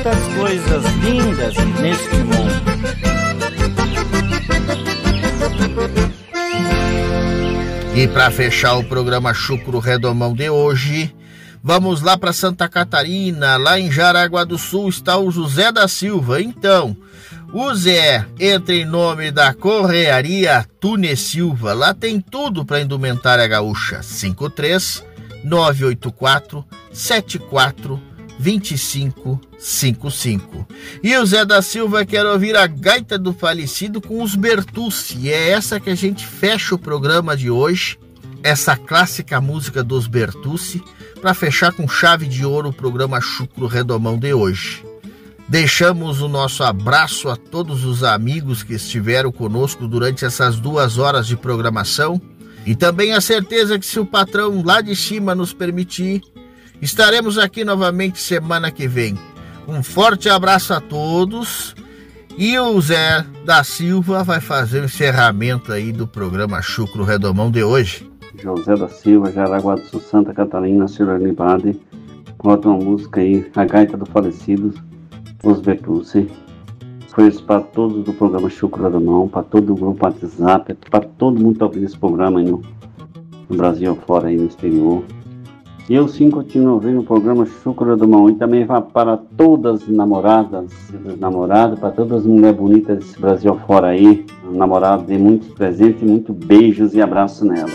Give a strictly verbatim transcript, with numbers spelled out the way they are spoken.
Tantas coisas lindas neste mundo. E para fechar o programa Chucro Redomão de hoje, vamos lá para Santa Catarina. Lá em Jaraguá do Sul está o José da Silva. Então, o Zé entra em nome da Correaria Tune Silva. Lá tem tudo para indumentária gaúcha. cinco três nove oito quatro sete quatro dois cinco cinco cinco. E o Zé da Silva quer ouvir a gaita do falecido com os Bertucci. E é essa que a gente fecha o programa de hoje. Essa clássica música dos Bertucci, para fechar com chave de ouro o programa Chucro Redomão de hoje. Deixamos o nosso abraço a todos os amigos que estiveram conosco durante essas duas horas de programação. E também a certeza que, se o patrão lá de cima nos permitir, estaremos aqui novamente semana que vem. Um forte abraço a todos. E o Zé da Silva vai fazer o encerramento aí do programa Chucro Redomão de hoje. José da Silva, Jaraguá do Sul, Santa Catarina, Senhor Libade. Bota uma música aí, A Gaita do Falecido, Os Bertucci. Foi isso para todos do programa Chucro Redomão, para todo o grupo WhatsApp, para todo mundo que está ouvindo esse programa aí no, no Brasil, fora aí no exterior. E eu sim continuo ouvindo o programa Chucro Redomão. E também vai para todas as namoradas e os namorados, para todas as mulheres bonitas desse Brasil fora aí. Namorados, dê muitos presentes, muitos beijos e abraços nela.